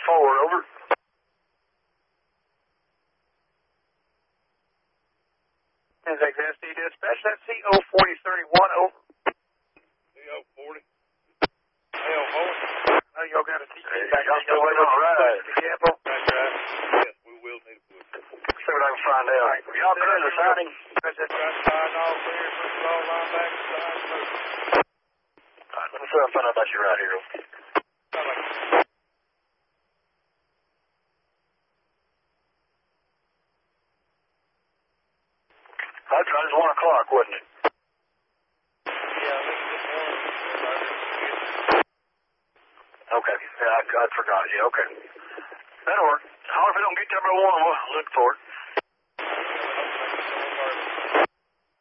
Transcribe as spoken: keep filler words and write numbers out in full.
forward, over. This is S D dispatch, that's C O forty thirty-one, over. C O forty. L four. Oh, y'all got a T T back. Y'all still waiting on the ride. The capital? That's right. Yes, we will need a push. See what I can find out. Right. Y'all clear the siding? That's it. Got side all clear, push it all line back to side, move. All right, let me see what I find out about you right here. Sound like That's right, it was one o'clock, wasn't it? yeah, I think it's one. Okay, yeah, I, I forgot. Yeah, okay. That'll work. However, if I don't get there by one, we'll look for it.